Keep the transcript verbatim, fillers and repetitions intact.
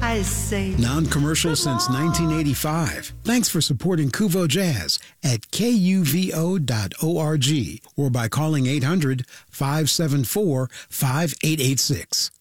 I say. Non-commercial since nineteen eighty-five. Thanks for supporting Kuvo Jazz at K U V O dot org or by calling eight hundred, five seven four, five eight eight six.